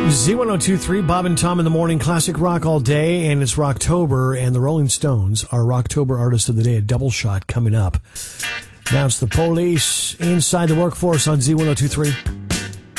Z1023, Bob and Tom in the morning, classic rock all day, and it's Rocktober, and the Rolling Stones are Rocktober Artist of the Day, a double shot coming up. Now it's the Police inside the workforce on Z1023.